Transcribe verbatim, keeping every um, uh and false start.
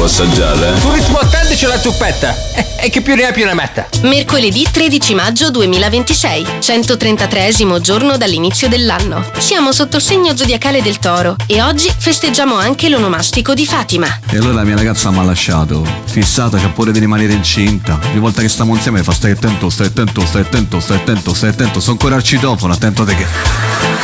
devo assaggiare. Sul ritmo attende c'è la zuppetta. E eh, che più ne ha più ne metta. Mercoledì tredici maggio duemilaventisei, centotrentatreesimo giorno dall'inizio dell'anno. Siamo sotto segno zodiacale del Toro e oggi festeggiamo anche l'onomastico di Fatima. E allora la mia ragazza mi ha lasciato. Fissata, c'ha pure di rimanere incinta. Ogni volta che stiamo insieme fa stai attento, stai attento, stai attento, stai attento, stai attento. Sono ancora al citofono, attento te che...